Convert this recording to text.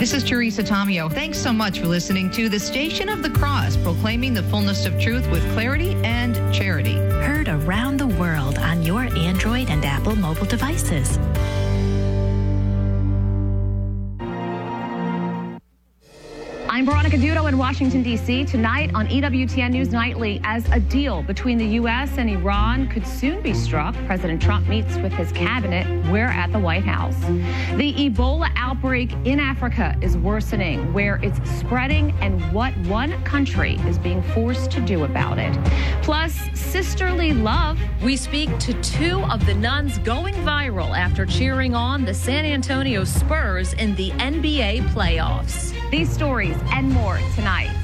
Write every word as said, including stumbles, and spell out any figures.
This is Teresa Tomeo. Thanks so much for listening to the Station of the Cross, proclaiming the fullness of truth with clarity and charity. Heard around the world on your Android and Apple mobile devices. I'm Veronica Dudo in Washington, D C Tonight on E W T N News Nightly, as a deal between the U S and Iran could soon be struck, President Trump meets with his cabinet. We're at the White House. The Ebola outbreak in Africa is worsening, where it's spreading and what one country is being forced to do about it. Plus, sisterly love. We speak to two of the nuns going viral after cheering on the San Antonio Spurs in the N B A playoffs. These stories and more tonight